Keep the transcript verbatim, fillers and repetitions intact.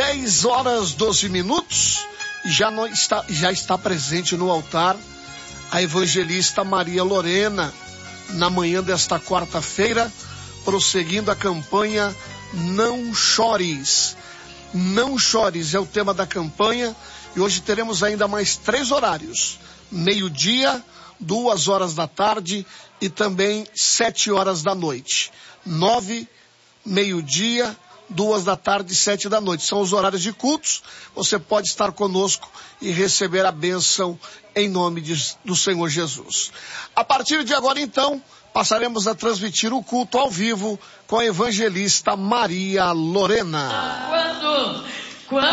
dez horas, doze minutos, já, não está, já está presente no altar a evangelista Maria Lorena, na manhã desta quarta-feira, prosseguindo a campanha Não Chores. Não Chores é o tema da campanha, e hoje teremos ainda mais três horários: meio-dia, duas horas da tarde e também sete horas da noite. Nove, meio-dia, duas da tarde e sete da noite. São os horários de cultos. Você pode estar conosco e receber a bênção em nome de, do Senhor Jesus. A partir de agora, então, passaremos a transmitir o culto ao vivo com a evangelista Maria Lorena. Quando